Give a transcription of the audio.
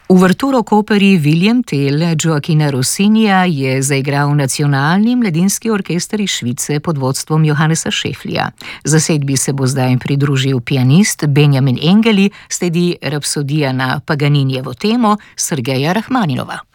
Uverturo k operi Wilhelm Tell Gioachina Rossinija je zaigral nacionalni mladinski orkester iz Švice pod vodstvom Johannesa Schäflija. Zasedbi se bo zdaj pridružil pianist Benjamin Engeli, sledi rapsodija na Paganinijevo temo Sergeja Rahmaninova.